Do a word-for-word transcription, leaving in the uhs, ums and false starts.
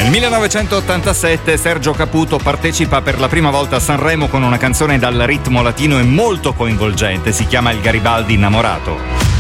Nel millenovecentottantasette Sergio Caputo partecipa per la prima volta a Sanremo con una canzone dal ritmo latino e molto coinvolgente, si chiama Il Garibaldi innamorato.